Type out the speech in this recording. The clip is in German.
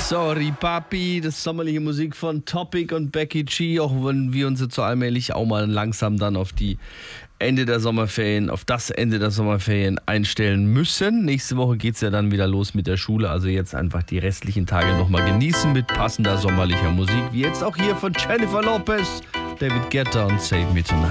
Sorry Papi, das sommerliche Musik von Topic und Becky G, auch wenn wir uns jetzt so allmählich auch mal langsam dann auf das Ende der Sommerferien einstellen müssen. Nächste Woche geht's ja dann wieder los mit der Schule, also jetzt einfach die restlichen Tage nochmal genießen mit passender sommerlicher Musik, wie jetzt auch hier von Jennifer Lopez, David Guetta und Save Me Tonight.